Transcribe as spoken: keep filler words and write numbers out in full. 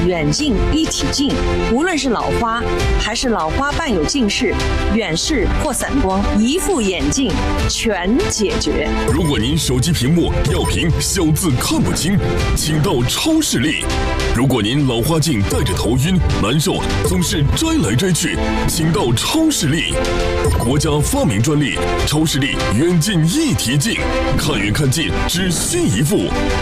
远近一体镜，无论是老花还是老花伴有近视、远视或散光，一副眼镜全解决。 如果您手机屏幕要屏小字看不清，请到超视力。如果您老花镜戴着头晕难受，总是摘来摘去，请到超视力。国家发明专利，超视力远近一体镜，看远看近只需一副。